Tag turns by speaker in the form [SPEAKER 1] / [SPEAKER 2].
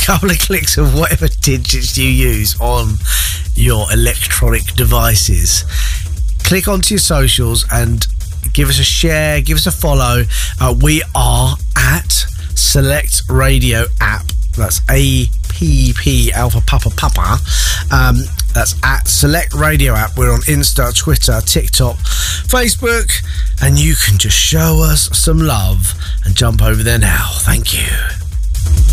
[SPEAKER 1] couple of clicks of whatever digits you use on your electronic devices. Click onto your socials and give us a share, give us a follow. We are at Select Radio App. That's APP, Alpha Papa Papa. That's at Select Radio App. We're on Insta, Twitter, TikTok, Facebook, and you can just show us some love and jump over there now. Thank you.